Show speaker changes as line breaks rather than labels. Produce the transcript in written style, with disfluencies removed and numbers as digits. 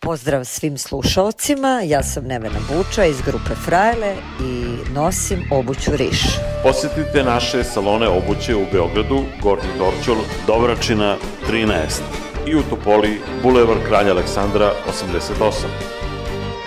Pozdrav svim slušaocima, ja sam Nevena Buča iz grupe Frajle i nosim obuću Riš.
Posetite naše salone obuće u Beogradu, Gornji Dorćol, Dobračina 13 i u Topoli, Bulevar Kralja Aleksandra 88.